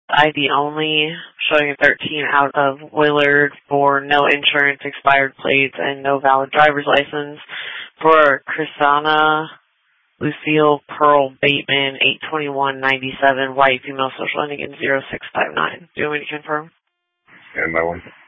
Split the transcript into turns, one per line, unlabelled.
ID only, showing a 13 out of Willard for no insurance, expired plates, and no valid driver's license. For Chrisana Lucille Pearl Bateman, 82197, white, female, social ending in 0659. Do you want me to confirm?
And that one.